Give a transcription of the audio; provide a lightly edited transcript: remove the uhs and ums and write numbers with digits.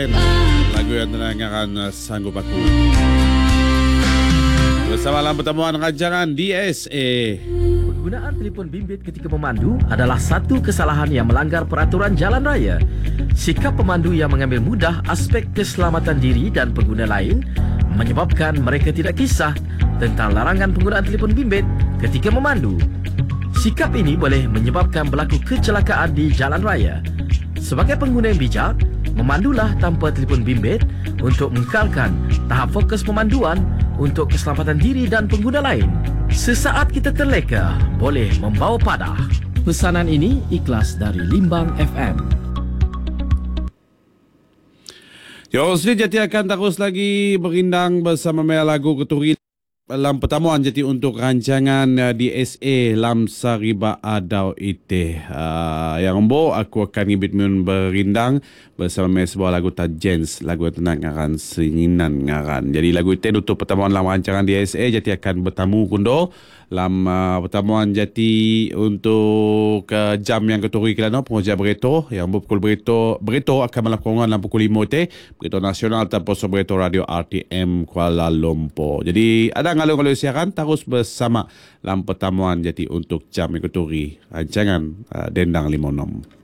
Lagu yang tenangkan Sanggup Aku bersama dalam pertemuan rancangan DSA. Penggunaan telefon bimbit ketika memandu adalah satu kesalahan yang melanggar peraturan jalan raya. Sikap pemandu yang mengambil mudah aspek keselamatan diri dan pengguna lain menyebabkan mereka tidak kisah tentang larangan penggunaan telefon bimbit ketika memandu. Sikap ini boleh menyebabkan berlaku kecelakaan di jalan raya. Sebagai pengguna yang bijak, memandulah tanpa telefon bimbit untuk mengekalkan tahap fokus pemanduan untuk keselamatan diri dan pengguna lain. Sesaat kita terleka, boleh membawa padah. Pesanan ini ikhlas dari Limbang FM. Yosri Jati akan terus lagi berindang bersama Mea Lagu Keturi dalam pertemuan jadi untuk rancangan DSA Lam Sariba Adau Ite. Yang embo aku akan ngibit mun berindang bersama sebuah lagu Tajens, lagu yang tenang ngaran Senyinan ngaran. Jadi lagu itu untuk pertemuan dalam rancangan DSA jadi akan bertamu kundo dalam pertemuan jadi untuk jam yang keturi kelano pengujian berito yang pukul berito akan melakukan dalam pukul 5 berito nasional tanpa berito radio RTM Kuala Lumpur. Jadi ada ngalung-ngalung siaran terus bersama dalam pertemuan jadi untuk jam yang keturi rancangan Dendang Limonom.